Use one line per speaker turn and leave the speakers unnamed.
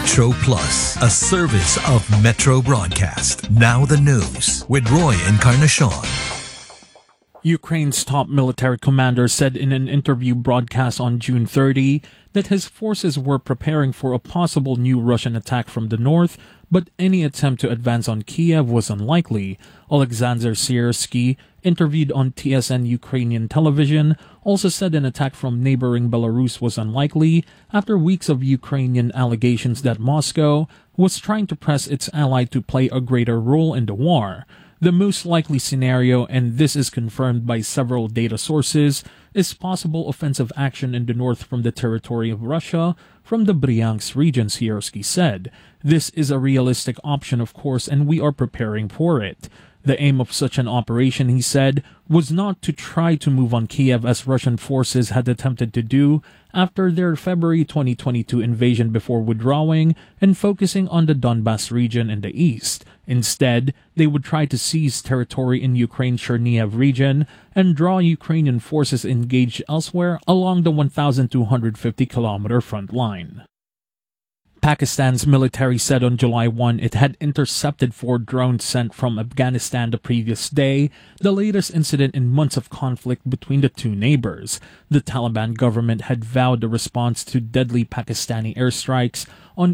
Metro Plus, a service of Metro Broadcast. Now the news with Roy Encarnacion.
Ukraine's top military commander said in an interview broadcast on June 30 that his forces were preparing for a possible new Russian attack from the north, but any attempt to advance on Kiev was unlikely. Alexander Siersky, interviewed on TSN Ukrainian television, also said an attack from neighboring Belarus was unlikely after weeks of Ukrainian allegations that Moscow was trying to press its ally to play a greater role in the war. The most likely scenario, and this is confirmed by several data sources, is possible offensive action in the north from the territory of Russia from the Bryansk region, Siersky said. This is a realistic option, of course, and we are preparing for it. The aim of such an operation, he said, was not to try to move on Kiev as Russian forces had attempted to do after their February 2022 invasion before withdrawing and focusing on the Donbas region in the east. Instead, they would try to seize territory in Ukraine's Chernihiv region and draw Ukrainian forces engaged elsewhere along the 1,250-kilometer front line. Pakistan's military said on July 1 it had intercepted 4 drones sent from Afghanistan the previous day, the latest incident in months of conflict between the two neighbors. The Taliban government had vowed a response to deadly Pakistani airstrikes on